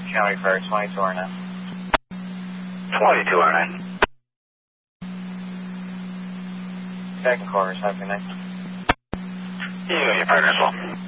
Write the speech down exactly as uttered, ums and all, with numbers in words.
County Fire, twenty-two R nine. twenty-two R nine. Second quarters, have a good night. You and your partner as well.